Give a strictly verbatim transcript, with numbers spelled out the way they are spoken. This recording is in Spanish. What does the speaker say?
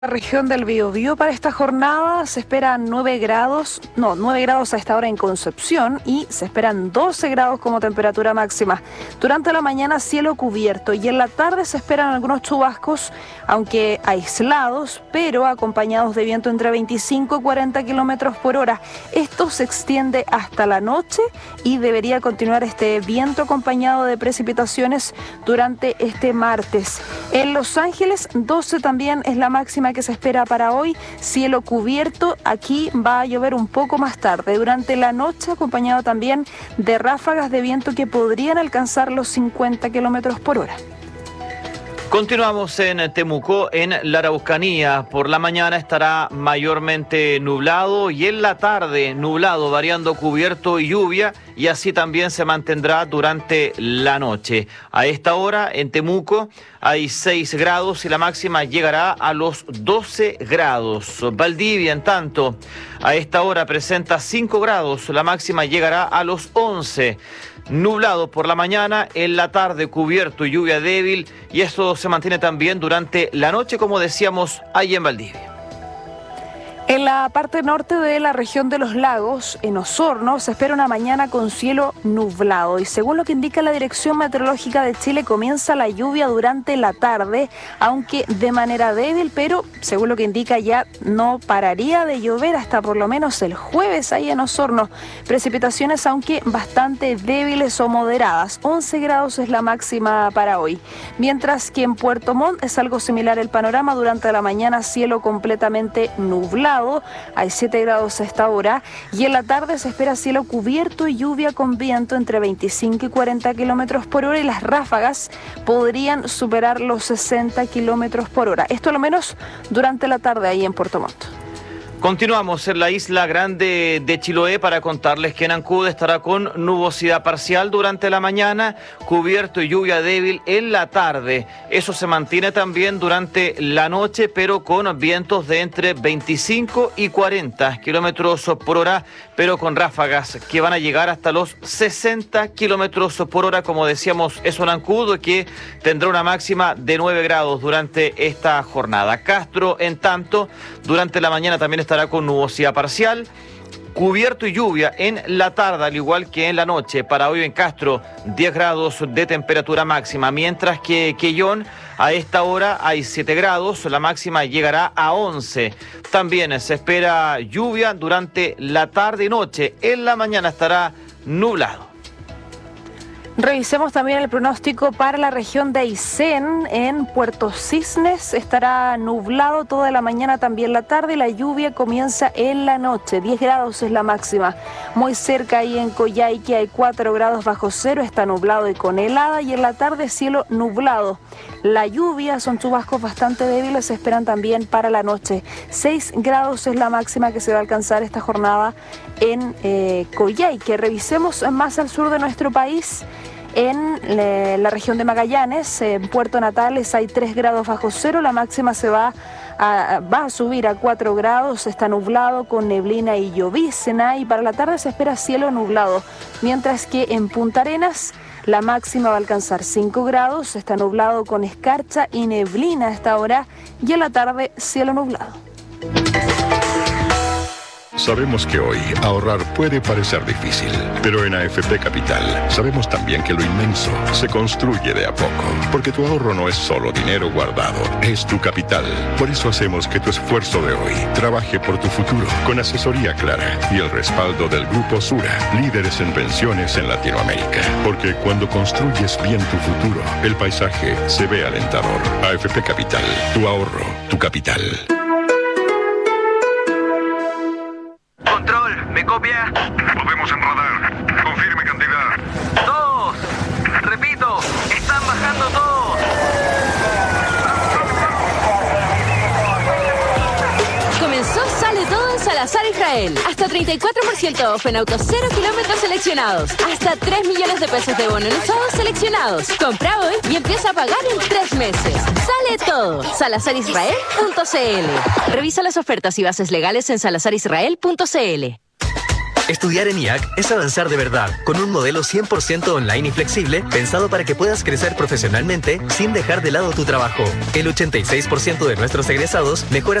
La región del Biobío para esta jornada se esperan nueve grados, no, nueve grados a esta hora en Concepción y se esperan doce grados como temperatura máxima. Durante la mañana cielo cubierto y en la tarde se esperan algunos chubascos, aunque aislados, pero acompañados de viento entre veinticinco y cuarenta kilómetros por hora. Esto se extiende hasta la noche y debería continuar este viento acompañado de precipitaciones durante este martes. En Los Ángeles, doce también es la máxima que se espera para hoy, cielo cubierto, aquí va a llover un poco más tarde, durante la noche acompañado también de ráfagas de viento que podrían alcanzar los cincuenta kilómetros por hora. Continuamos en Temuco, en la Araucanía. Por la mañana estará mayormente nublado y en la tarde nublado, variando cubierto y lluvia, y así también se mantendrá durante la noche. A esta hora en Temuco hay seis grados y la máxima llegará a los doce grados. Valdivia, en tanto, a esta hora presenta cinco grados, la máxima llegará a los once. Nublado por la mañana, en la tarde cubierto y lluvia débil, y esto se mantiene también durante la noche, como decíamos, ahí en Valdivia. En la parte norte de la región de los lagos, en Osorno, se espera una mañana con cielo nublado y según lo que indica la Dirección Meteorológica de Chile, comienza la lluvia durante la tarde, aunque de manera débil, pero según lo que indica ya no pararía de llover hasta por lo menos el jueves ahí en Osorno. Precipitaciones aunque bastante débiles o moderadas, once grados es la máxima para hoy. Mientras que en Puerto Montt es algo similar el panorama, durante la mañana cielo completamente nublado. Hay siete grados a esta hora y en la tarde se espera cielo cubierto y lluvia con viento entre veinticinco y cuarenta kilómetros por hora y las ráfagas podrían superar los sesenta kilómetros por hora. Esto a lo menos durante la tarde ahí en Puerto Montt. Continuamos en la isla grande de Chiloé para contarles que en Ancud estará con nubosidad parcial durante la mañana, cubierto y lluvia débil en la tarde. Eso se mantiene también durante la noche, pero con vientos de entre veinticinco y cuarenta kilómetros por hora, pero con ráfagas que van a llegar hasta los sesenta kilómetros por hora, como decíamos, eso en Ancud, que tendrá una máxima de nueve grados durante esta jornada. Castro, en tanto, durante la mañana también está estará con nubosidad parcial, cubierto y lluvia en la tarde, al igual que en la noche. Para hoy en Castro, diez grados de temperatura máxima, mientras que Quellón a esta hora hay siete grados, la máxima llegará a once. También se espera lluvia durante la tarde y noche, en la mañana estará nublado. Revisemos también el pronóstico para la región de Aysén. En Puerto Cisnes estará nublado toda la mañana, también la tarde, y la lluvia comienza en la noche. diez grados es la máxima. Muy cerca ahí en Coyhaique hay cuatro grados bajo cero, está nublado y con helada, y en la tarde cielo nublado. La lluvia, son chubascos bastante débiles, se esperan también para la noche. seis grados es la máxima que se va a alcanzar esta jornada en eh, Coyhaique. Revisemos más al sur de nuestro país. En eh, la región de Magallanes, en Puerto Natales, hay tres grados bajo cero, la máxima se va a, va a subir a cuatro grados, está nublado con neblina y llovizna, y para la tarde se espera cielo nublado, mientras que en Punta Arenas la máxima va a alcanzar cinco grados, está nublado con escarcha y neblina a esta hora, y en la tarde cielo nublado. Sabemos que hoy ahorrar puede parecer difícil, pero en A F P Capital sabemos también que lo inmenso se construye de a poco, porque tu ahorro no es solo dinero guardado, es tu capital. Por eso hacemos que tu esfuerzo de hoy trabaje por tu futuro, con asesoría clara y el respaldo del Grupo Sura, líderes en pensiones en Latinoamérica. Porque cuando construyes bien tu futuro, el paisaje se ve alentador. A F P Capital, tu ahorro, tu capital. Control, ¿me copia? Lo vemos en radar. Confirme cantidad. Todos. Repito, están bajando todos. Comenzó Sale Todo en Salazar Israel. Hasta treinta y cuatro por ciento off en autos cero kilómetros seleccionados. Hasta tres millones de pesos de bono en usados seleccionados. Compra hoy y empieza a pagar en tres meses. Sale Todo. salazar israel punto c l. Revisa las ofertas y bases legales en salazar israel punto c l. Estudiar en I A C es avanzar de verdad, con un modelo cien por ciento online y flexible, pensado para que puedas crecer profesionalmente sin dejar de lado tu trabajo. El ochenta y seis por ciento de nuestros egresados mejora